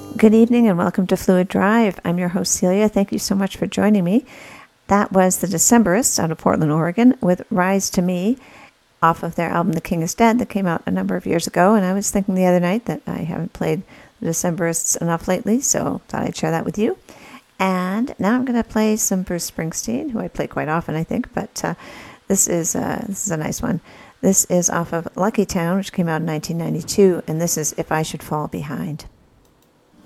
Good evening and welcome to Fluid Drive. I'm your host, Celia. Thank you so much for joining me. That was the Decemberists out of Portland, Oregon with Rise to Me off of their album The King is Dead that came out a number of years ago. And I was thinking the other night that I haven't played the Decemberists enough lately, so thought I'd share that with you. And now I'm going to play some Bruce Springsteen, who I play quite often, I think, but this is a nice one. This is off of Lucky Town, which came out in 1992, and this is If I Should Fall Behind.